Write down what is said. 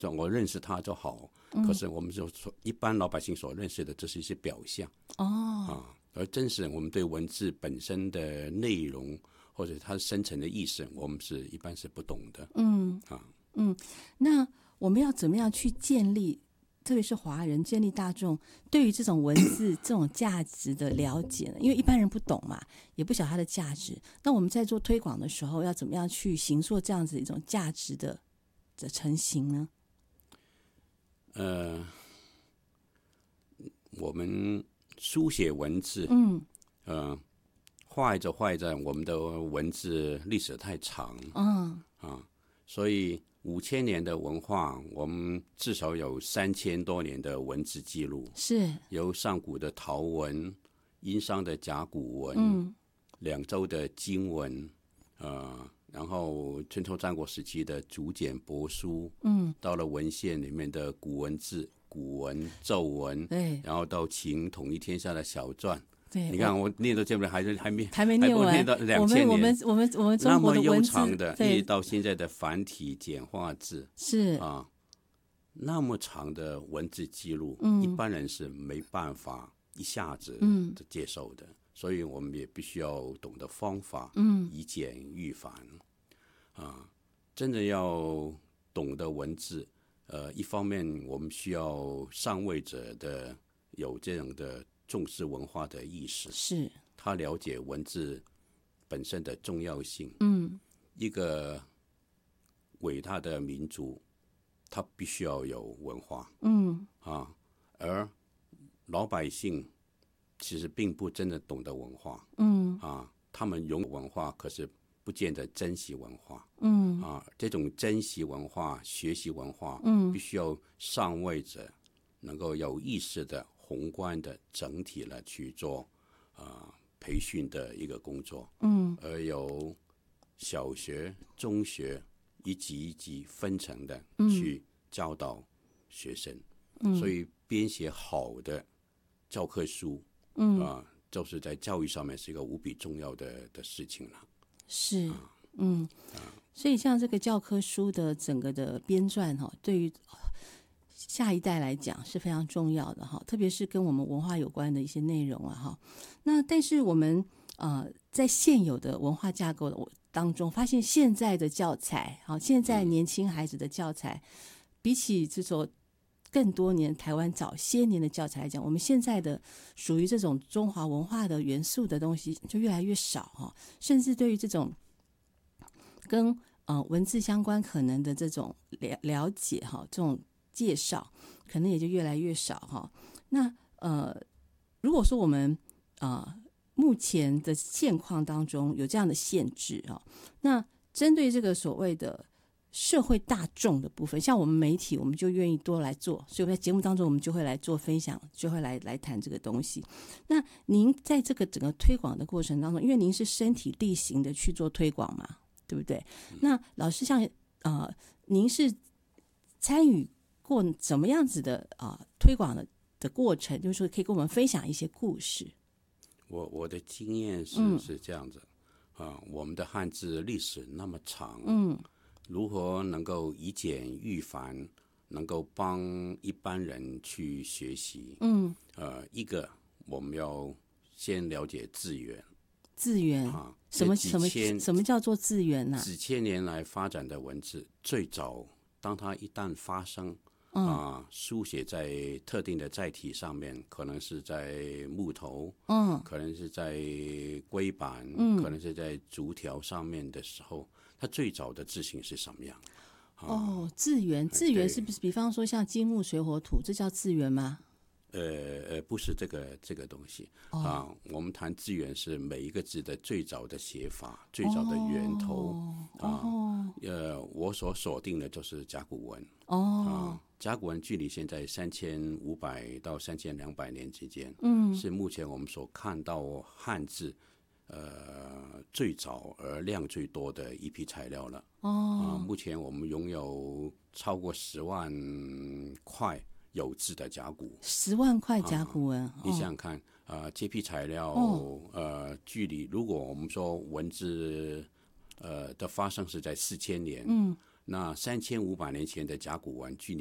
我认识它就好。可是我们就说一般老百姓所认识的，这是一些表象而真实我们对文字本身的内容或者它深层的意思，我们一般是不懂的。 那我们要怎么样去建立，特别是华人建立大众对于这种文字这种价值的了解呢？因为一般人不懂嘛，也不晓得它的价值。那我们在做推广的时候，要怎么样去形塑这样子一种价值的成型呢？ 我们书写文字，坏在我们的文字历史太长，所以5000年的文化，我们至少有3000多年的文字记录， 是由上古的陶文、殷商的甲骨文、两周的经文，然后春秋战国时期的竹简帛书，到了文献里面的古文字、古文、咒文， 对， 然后到秦统一天下的小篆。 对， 你看我念到这边还没念完， 念到2000年， 我们中国的文字那么悠长的，一直到现在的繁体简化字， 是那么长的文字记录，一般人是没办法一下子接受的。所以我们也必须要懂得方法，以简驭繁，真的要懂得文字。一方面我们需要上位者的有这样的重视文化的意识， 是他了解文字本身的重要性。一个伟大的民族，他必须要有文化。而老百姓其实并不真的懂得文化。他们拥有文化，可是不见得珍惜文化。这种珍惜文化、学习文化，必须要上位者能够有意识的、宏观的、整体的去做培训的一个工作。而由小学、中学一级一级分层的去教导学生。所以编写好的教科书，就是在教育上面是一个无比重要的事情了。 是，所以像这个教科书的整个的编撰对于下一代来讲是非常重要的特别是跟我们文化有关的一些内容那但是我们在现有的文化架构当中，发现现在的教材现在年轻孩子的教材，比起这种更多年台湾早些年的教材来讲，我们现在的属于这种中华文化的元素的东西就越来越少甚至对于这种跟文字相关可能的这种了解这种介绍可能也就越来越少那如果说我们目前的现况当中有这样的限制那针对这个所谓的社会大众的部分，像我们媒体，我们就愿意多来做，所以在节目当中我们就会来做分享，就会来谈这个东西。那您在这个整个推广的过程当中，因为您是身体力行的去做推广嘛，对不对？那老师像您是参与过怎么样子的推广的过程，就是说可以跟我们分享一些故事。 我的经验是这样子我们的汉字历史那么长，如何能够以简驭繁，能够帮一般人去学习？一个我们要先了解字源。什么叫做字源呢？ 几千年来发展的文字，最早当它一旦发生，书写在特定的载体上面，可能是在木头，可能是在龟板，可能是在竹条上面的时候，它最早的字形是什么样？ 字源是不是比方说像金木水火土，这叫字源吗？ 不是这个东西我们谈字源是每一个字的最早的写法，最早的源头我所锁定的就是甲骨文甲骨文距离现在3500到3200年之间，是目前我们所看到汉字最早而量最多的一批材料了目前我们拥有超过10万块有字的甲骨 ，10万块甲骨文你想想看这批材料距离如果我们说文字的发生是在4000年那3500年前的甲骨文距